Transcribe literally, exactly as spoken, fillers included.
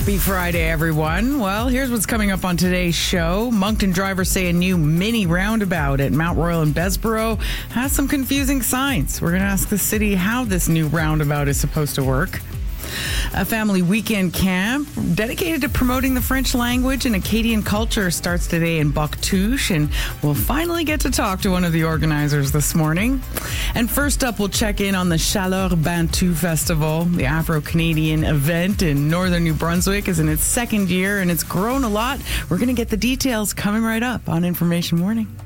Happy Friday, everyone. Well, here's what's coming up on today's show. Moncton drivers say a new mini roundabout at Mount Royal in Bessborough has some confusing signs. We're going to ask the city how this new roundabout is supposed to work. A family weekend camp dedicated to promoting the French language and Acadian culture starts today in Bouctouche, and we'll finally get to talk to one of the organizers this morning. And first up, we'll check in on the Chaleur Bantu Festival. The Afro-Canadian event in northern New Brunswick is in its second year, and it's grown a lot. We're going to get the details coming right up on Information Morning.